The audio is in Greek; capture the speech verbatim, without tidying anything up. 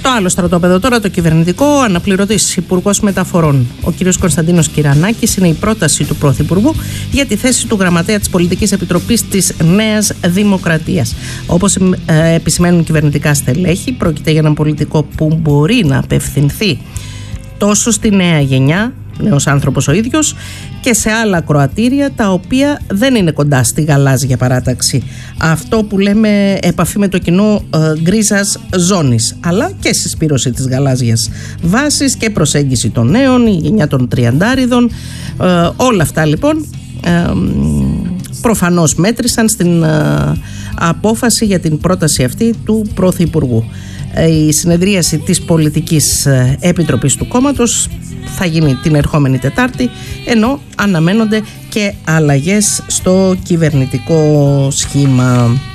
Στο άλλο στρατόπεδο τώρα, το κυβερνητικό, αναπληρωτής υπουργός μεταφορών, ο κ. Κωνσταντίνος Κυρανάκης, είναι η πρόταση του Πρωθυπουργού για τη θέση του γραμματέα της Πολιτικής Επιτροπής της Νέας Δημοκρατίας. Όπως ε, επισημαίνουν κυβερνητικά στελέχη, πρόκειται για έναν πολιτικό που μπορεί να απευθυνθεί τόσο στη νέα γενιά, νέος άνθρωπος ο ίδιος, και σε άλλα ακροατήρια τα οποία δεν είναι κοντά στη γαλάζια παράταξη. Αυτό που λέμε επαφή με το κοινό ε, γκρίζας ζώνης, αλλά και συσπήρωση της γαλάζιας βάσης και προσέγγιση των νέων, η γενιά των τριαντάριδων. Ε, όλα αυτά λοιπόν ε, προφανώς μέτρησαν στην ε, απόφαση για την πρόταση αυτή του Πρωθυπουργού. Η συνεδρίαση της Πολιτικής Επιτροπής του κόμματος θα γίνει την ερχόμενη Τετάρτη, ενώ αναμένονται και αλλαγές στο κυβερνητικό σχήμα.